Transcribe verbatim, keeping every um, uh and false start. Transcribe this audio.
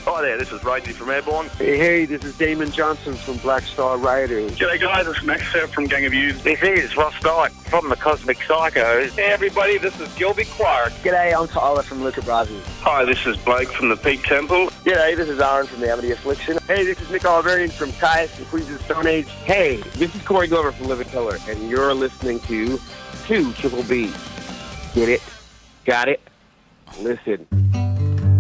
Hi there, this is Rosie from Airborne. Hey, hey, this is Damon Johnson from Black Star Riders. G'day guys, it's Max here from Gang of Youths. This is Ross Knight from the Cosmic Psychos. Hey everybody, this is Gilby Clark. G'day, I'm Tyler from Luca Brasi. Hi, this is Blake from the Peak Temple. G'day, this is Aaron from the Amity Affliction. Hey, this is Nick Oliverian from Caius and Queens of the Stone Age. Hey, this is Corey Glover from Living Color, and you're listening to two Triple B. Get it? Got it? Listen.